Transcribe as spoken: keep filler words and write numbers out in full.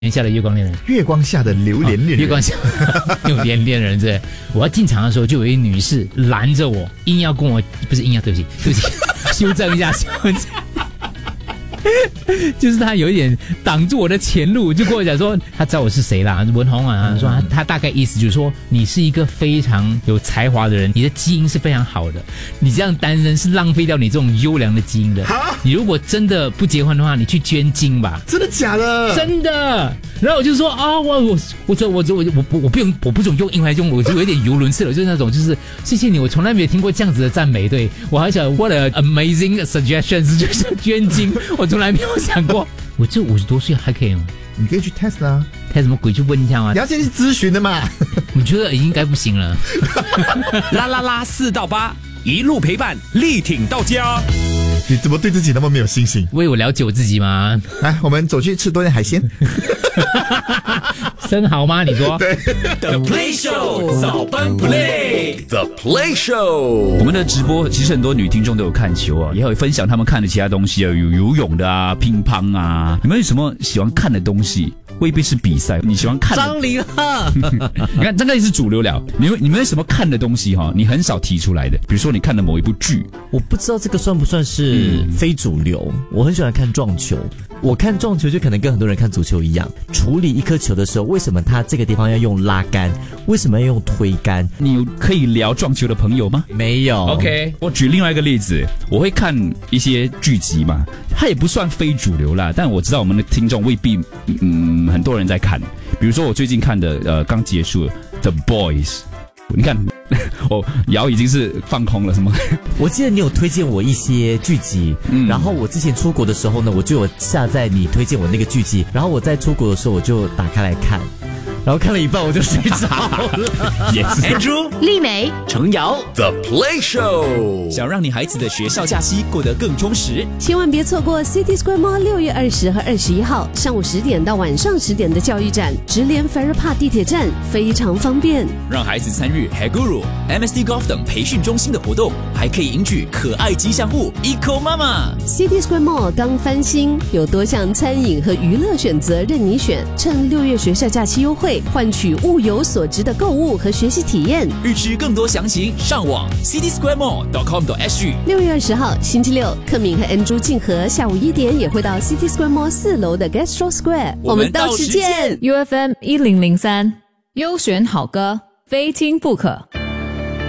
年下的月光恋人， 月光下的榴莲恋人， 月光下榴莲恋人，对。我要进场的时候，就有一女士拦着我，硬要跟我，不是硬要，对不起，对不起，修正一下，修正一下。就是他有一点挡住我的前路，就跟我讲说他知道我是谁啦，文宏啊，说他他大概意思就是说你是一个非常有才华的人，你的基因是非常好的，你这样单身是浪费掉你这种优良的基因的。你如果真的不结婚的话，你去捐精吧。 真的假的？ 真的。然后我就说啊，我我我我我我我我不用我不准用英来用，我就有点语无伦次了，就是那种就是谢谢你，我从来没有听过这样子的赞美，对我还想 what a amazing suggestions， 就是捐精，我从来没有想过，我这五十多岁还可以吗？ 你可以去 test 啊 ，test 什么鬼？去问一下吗？ 你要先去咨询的嘛。 我觉得应该不行了。 啦啦啦，四到八，一路陪伴，力挺到家。 你怎么对自己那么没有信心？ 为我了解我自己吗？ 来，我们走去吃多点海鲜。 生蚝吗？你说？ 对。 The Play Show 早班 Play，The Play Show。我们的直播其实很多女听众都有看球啊，也有分享他们看的其他东西啊，有游泳的啊，乒乓啊。你们有什么喜欢看的东西？未必是比赛，你喜欢看的张凌赫。 你看这个也是主流了。你们你们有什么看的东西哈？你很少提出来的，比如说你看的某一部剧， 我不知道这个算不算是非主流。嗯、我很喜欢看撞球，我看撞球就可能跟很多人看足球一样，处理一颗球的时候，为什么他这个地方要用拉杆？为什么要用推杆？ 你有可以聊撞球的朋友吗？ 没有。 OK， 我举另外一个例子，我会看一些剧集嘛，它也不算非主流啦，但我知道我们的听众未必嗯。很多人在看，比如说我最近看的，呃，刚结束的 The Boys， 你看，哦，瑶已经是放空了，什么？ 我记得你有推荐我一些剧集，嗯，然后我之前出国的时候呢，我就有下载你推荐我那个剧集，然后我在出国的时候我就打开来看。然后看了一半我就睡着了。 也是 Andrew、 丽美、 程瑶 The Play Show， 想让你孩子的学校假期过得更充实， 千万别错过 City Square Mall 六月二十和二十一号上午十点到晚上十点的教育展，直连 Farrer Park 地铁站，非常方便。 让孩子参与 Haguru、M S D Golf 等培训中心的活动，还可以赢取可爱吉祥物 Eco Mama。 City Square Mall 刚翻新，有多项餐饮和娱乐选择任你选，趁六月学校假期优惠。换取物有所值的购物和学习体验。 预知更多详情，上网 city square mall dot com dot s g。 六月二十号星期六，克敏和 Andrew 静和下午一点也会到 City Square Mall 四楼的 Gastro Square， 我们到时见。 U F M 一零零三，优选好歌，非听不可。